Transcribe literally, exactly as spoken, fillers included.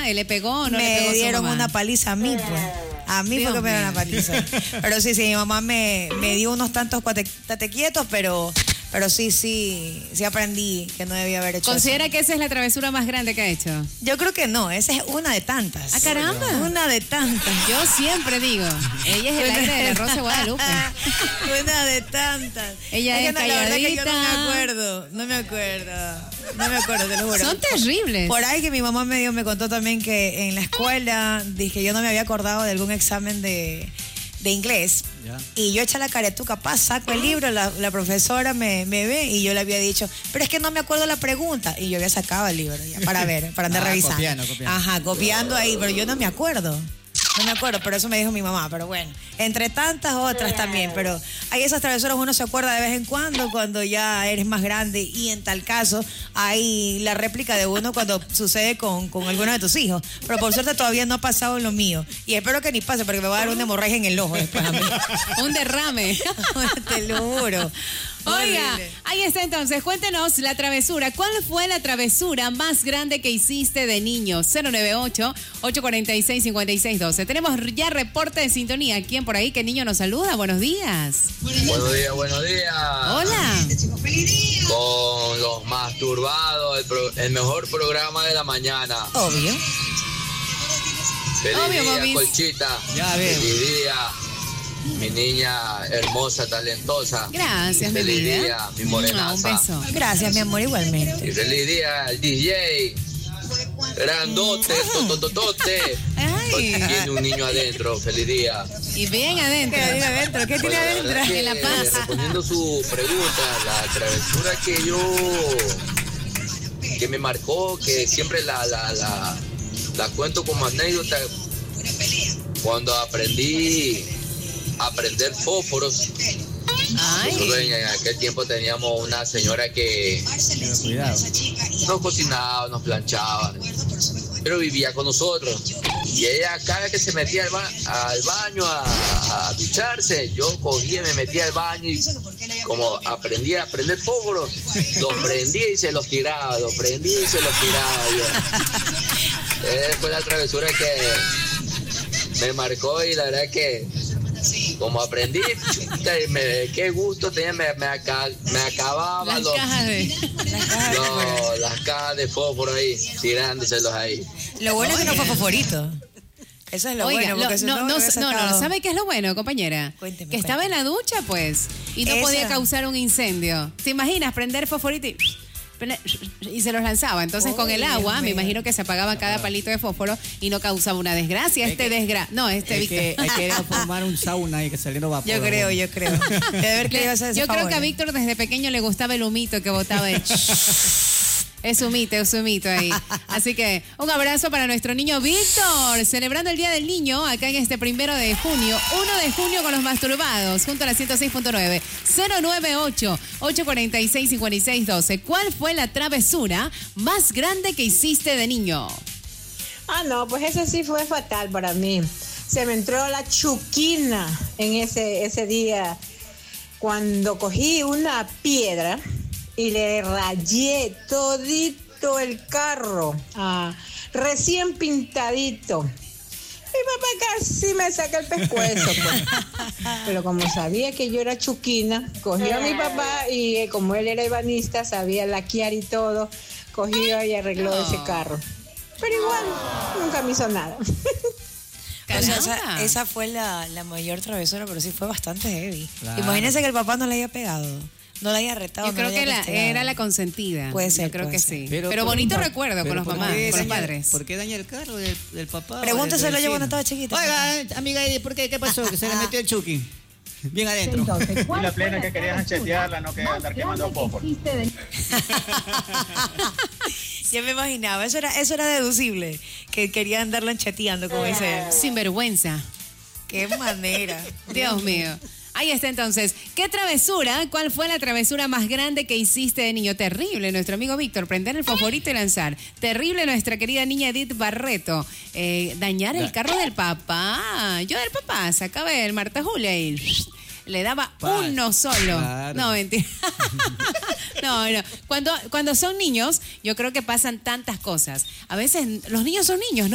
¿Y le pegó o no me le pegó dieron su mamá? una paliza a mí, pues. A mí Dios fue que me dieron mío. una paliza. Pero sí, sí, mi mamá me, me dio unos tantos tate quietos, pero, pero sí, sí, sí aprendí que no debía haber hecho ¿Considera eso. que esa es la travesura más grande que ha hecho? Yo creo que no, esa es una de tantas. ¡Ah, caramba! Una de tantas. Yo siempre digo, ella es el aire de la Rosa de Guadalupe. Una de tantas. Ella es que no, la verdad que yo no me calladita. acuerdo, no me acuerdo, no me acuerdo, te lo juro. Son terribles. Por ahí que mi mamá me dio, me contó también que en la escuela, dije, yo no me había acordado de algún examen de, de inglés. Ya. Y yo eché la caretuca, pa, saco el libro, la, la profesora me, me ve y yo le había dicho, pero es que no me acuerdo la pregunta. Y yo había sacado el libro ya para ver, para andar Ah, revisando. copiando, copiando. Ajá, copiando ahí, pero yo no me acuerdo. No me acuerdo, pero eso me dijo mi mamá, pero bueno, entre tantas otras también, pero hay esas travesuras uno se acuerda de vez en cuando, cuando ya eres más grande y en tal caso hay la réplica de uno cuando sucede con, con alguno de tus hijos, pero por suerte todavía no ha pasado en lo mío y espero que ni pase porque me va a dar una hemorragia en el ojo después a mí. Un derrame. Te lo juro. Oiga, Horrible. ahí está entonces, cuéntenos la travesura. ¿Cuál fue la travesura más grande que hiciste de niño? cero nueve ocho, ocho cuatro seis, cinco seis uno dos. Tenemos ya reporte de sintonía. ¿Quién por ahí? ¿Qué niño nos saluda? Buenos días. Buenos días, buenos días. Hola. Con los masturbados, el, pro- el mejor programa de la mañana. Obvio. Feliz Obvio, día, mamis. Colchita. Ya veo. Feliz día, mi niña hermosa, talentosa. Gracias, mi Feliz vida. día, mi Un morenaza. beso. Gracias, mi amor, igualmente. Y feliz día al D J. Grandote, tototote. Ay. Tiene un niño adentro. Feliz día. Y bien adentro. ¿Qué tiene adentro? ¿Qué tiene Bueno, la verdad adentro? que, En La Paz. respondiendo su pregunta, la travesura que yo que me marcó, que siempre la, la, la, la cuento como anécdota, cuando aprendí a prender fósforos. Nosotros Ay. en aquel tiempo teníamos una señora que Pero cuidado. nos cocinaba, nos planchaba, pero vivía con nosotros. Y ella cada vez que se metía al, ba- al baño a, a ducharse, yo cogía, me metía al baño y como aprendía a prender fósforos, los prendía y se los tiraba, los prendía y se los tiraba. Yo. Esa fue la travesura que me marcó y la verdad que como aprendí, chuta, me- qué gusto tenía, me, me, aca- me acababa Las los, cajas de... los- las cajas de fósforo ahí, tirándoselos ahí. Lo bueno es que no fue fosforito. Eso es lo Oiga, bueno, porque lo- si no, no, no, me hubiera no, no, sacado- ¿sabe qué es lo bueno, compañera? Cuénteme, que estaba en la ducha, pues, y no Esa. podía causar un incendio. ¿Te imaginas prender fosforito y, y se los lanzaba? Entonces, con el Uy, agua, Dios me mío. imagino que se apagaba cada palito de fósforo y no causaba una desgracia. Es Este que- desgra... No, este Es Víctor. que hay que formar un sauna y que saliera vapor. Yo creo, yo creo. Debe haber querido hacer ese Yo creo favor. que a Víctor desde pequeño le gustaba el humito que botaba el... Es humito, es humito ahí. Así que un abrazo para nuestro niño Víctor, celebrando el Día del Niño acá en este primero de junio, uno de junio con los masturbados, junto a la ciento seis punto nueve, cero nueve ocho, ocho cuatro seis, cinco seis uno dos. ¿Cuál fue la travesura más grande que hiciste de niño? Ah, no, pues eso sí fue fatal para mí. Se me entró la chuquina en ese, ese día cuando cogí una piedra y le rayé todito el carro, ah, recién pintadito. Mi papá casi me saca el pescuezo, pues. Pero como sabía que yo era chuquina, cogió a mi papá y eh, como él era ebanista, sabía laquear y todo, cogió y arregló ese carro. Pero igual, nunca me hizo nada. O sea, Caramba. esa, esa fue la, la mayor travesura, pero sí fue bastante heavy. Claro. Imagínense que el papá no le haya pegado, no le haya retado. Yo no creo le que haya la, castigado. era la consentida. Puede ser, Yo creo puede que ser. sí. Pero Pero, por- bonito recuerdo con pero los ¿por mamás, qué con los daña- padres. ¿Por qué daña el carro del, del papá? o Pregúnteselo del yo cuando vecino? estaba chiquita. Oiga, amiga, ¿y ¿por qué? ¿Qué pasó? Que se le metió el Chucky. Bien adentro. Y la plena que querías anchetearla, no que andar quemando fósforo. Ya me imaginaba, eso era, eso era deducible, que quería andarlo encheteando, como dice él. Sin vergüenza. Qué manera. Dios mío. Ahí está entonces. ¿Qué travesura? ¿Cuál fue la travesura más grande que hiciste de niño? Terrible, nuestro amigo Víctor, prender el favorito y lanzar. Terrible, nuestra querida niña Edith Barreto. Eh, dañar el carro del papá. Yo del papá, sacaba el Marta Julia y le daba Pa- uno solo. claro. No, mentira. No, no. Cuando, cuando son niños, yo creo que pasan tantas cosas. A veces los niños son niños, ¿no?